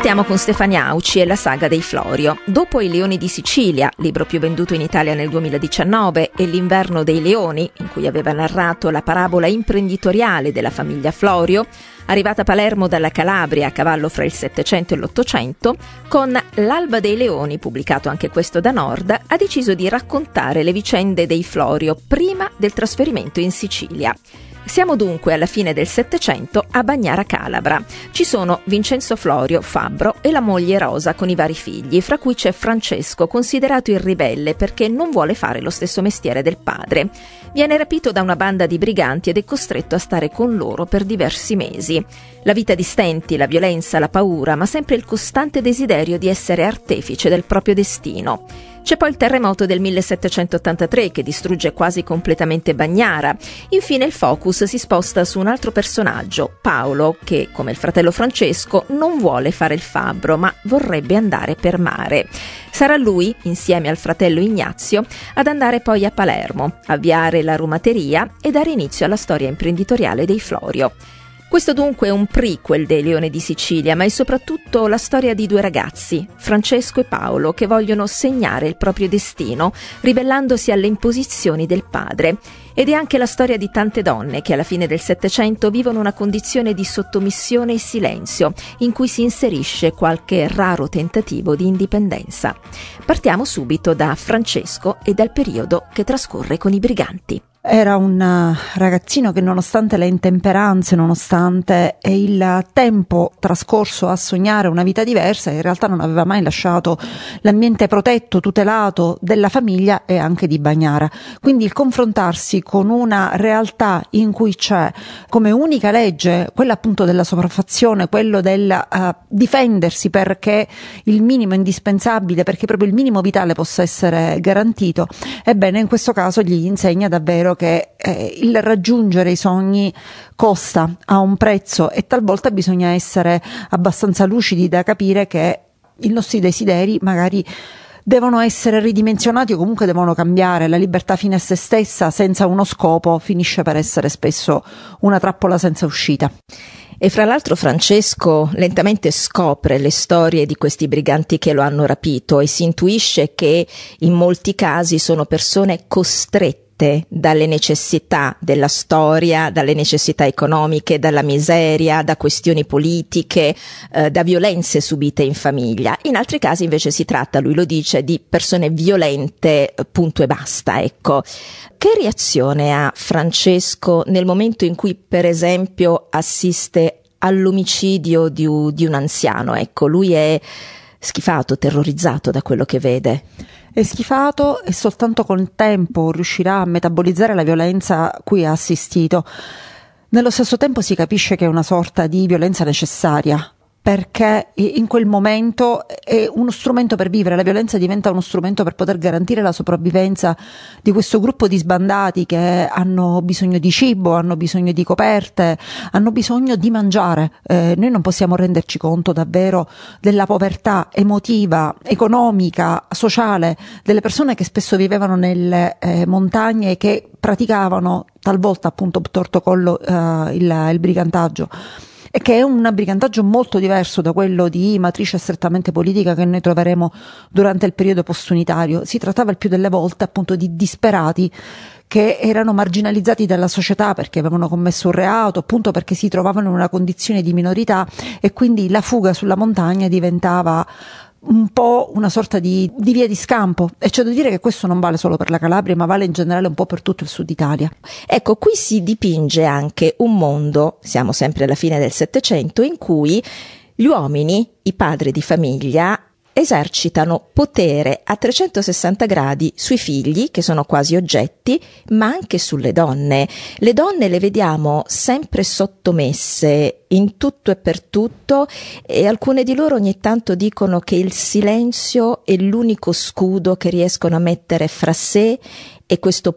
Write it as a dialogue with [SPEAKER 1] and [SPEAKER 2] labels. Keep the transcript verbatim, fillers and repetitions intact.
[SPEAKER 1] Partiamo con Stefania Auci e la saga dei Florio. Dopo I Leoni di Sicilia, libro più venduto in Italia nel duemiladiciannove, e L'Inverno dei Leoni, in cui aveva narrato la parabola imprenditoriale della famiglia Florio, arrivata a Palermo dalla Calabria a cavallo fra il Settecento e l'Ottocento, con L'Alba dei Leoni, pubblicato anche questo da Nord, ha deciso di raccontare le vicende dei Florio prima del trasferimento in Sicilia. Siamo dunque alla fine del Settecento a Bagnara Calabra. Ci sono Vincenzo Florio, fabbro, e la moglie Rosa con i vari figli, fra cui c'è Francesco, considerato il ribelle perché non vuole fare lo stesso mestiere del padre. Viene rapito da una banda di briganti ed è costretto a stare con loro per diversi mesi. La vita di stenti, la violenza, la paura, ma sempre il costante desiderio di essere artefice del proprio destino. C'è poi il terremoto del millesettecentottantatré che distrugge quasi completamente Bagnara. Infine il focus si sposta su un altro personaggio, Paolo, che, come il fratello Francesco, non vuole fare il fabbro, ma vorrebbe andare per mare. Sarà lui, insieme al fratello Ignazio, ad andare poi a Palermo, avviare la rumateria e dare inizio alla storia imprenditoriale dei Florio. Questo dunque è un prequel dei Leoni di Sicilia, ma è soprattutto la storia di due ragazzi, Francesco e Paolo, che vogliono segnare il proprio destino, ribellandosi alle imposizioni del padre. Ed è anche la storia di tante donne che alla fine del Settecento vivono una condizione di sottomissione e silenzio, in cui si inserisce qualche raro tentativo di indipendenza. Partiamo subito da Francesco e dal periodo che trascorre con i briganti.
[SPEAKER 2] Era un ragazzino che, nonostante le intemperanze, nonostante il tempo trascorso a sognare una vita diversa, in realtà non aveva mai lasciato l'ambiente protetto, tutelato della famiglia e anche di Bagnara. Quindi il confrontarsi con una realtà in cui c'è come unica legge quella appunto della sopraffazione, quello del uh, difendersi perché il minimo indispensabile, perché proprio il minimo vitale possa essere garantito, ebbene in questo caso gli insegna davvero che eh, il raggiungere i sogni costa, ha un prezzo, e talvolta bisogna essere abbastanza lucidi da capire che i nostri desideri magari devono essere ridimensionati o comunque devono cambiare. La libertà fine a se stessa senza uno scopo finisce per essere spesso una trappola senza uscita.
[SPEAKER 1] E fra l'altro Francesco lentamente scopre le storie di questi briganti che lo hanno rapito e si intuisce che in molti casi sono persone costrette dalle necessità della storia, dalle necessità economiche, dalla miseria, da questioni politiche, eh, da violenze subite in famiglia. In altri casi invece si tratta, lui lo dice, di persone violente, punto e basta, ecco. Che reazione ha Francesco nel momento in cui, per esempio, assiste all'omicidio di un, di un anziano? Ecco, lui è schifato, terrorizzato da quello che vede.
[SPEAKER 2] È schifato e soltanto col tempo riuscirà a metabolizzare la violenza a cui ha assistito. Nello stesso tempo si capisce che è una sorta di violenza necessaria, perché in quel momento è uno strumento per vivere. La violenza diventa uno strumento per poter garantire la sopravvivenza di questo gruppo di sbandati che hanno bisogno di cibo, hanno bisogno di coperte, hanno bisogno di mangiare. Eh, noi non possiamo renderci conto davvero della povertà emotiva, economica, sociale delle persone che spesso vivevano nelle eh, montagne e che praticavano talvolta appunto torto collo eh, il, il brigantaggio. E che è un brigantaggio molto diverso da quello di matrice strettamente politica che noi troveremo durante il periodo postunitario. Si trattava il più delle volte appunto di disperati che erano marginalizzati dalla società perché avevano commesso un reato, appunto perché si trovavano in una condizione di minorità, e quindi la fuga sulla montagna diventava un po' una sorta di, di via di scampo. E c'è da dire che questo non vale solo per la Calabria, ma vale in generale un po' per tutto il sud Italia.
[SPEAKER 1] Ecco, qui si dipinge anche un mondo, siamo sempre alla fine del Settecento, in cui gli uomini, i padri di famiglia, esercitano potere a trecentosessanta gradi sui figli, che sono quasi oggetti, ma anche sulle donne. Le donne le vediamo sempre sottomesse in tutto e per tutto, e alcune di loro ogni tanto dicono che il silenzio è l'unico scudo che riescono a mettere fra sé e questo